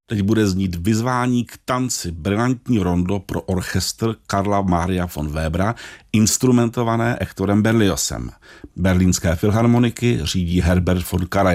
Teď bude znít vyzvání k tanci, brilantní rondo pro orchestr Karla Maria von Webera, instrumentované Hectorem Berliozem. Berlínské filharmoniky řídí Herbert von Karajan.